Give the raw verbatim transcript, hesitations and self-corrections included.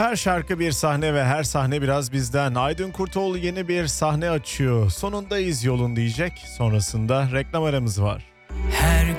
Her şarkı bir sahne ve her sahne biraz bizden. Aydın Kurtoğlu yeni bir sahne açıyor. Sonundayız yolun diyecek. Sonrasında reklam aramız var. Her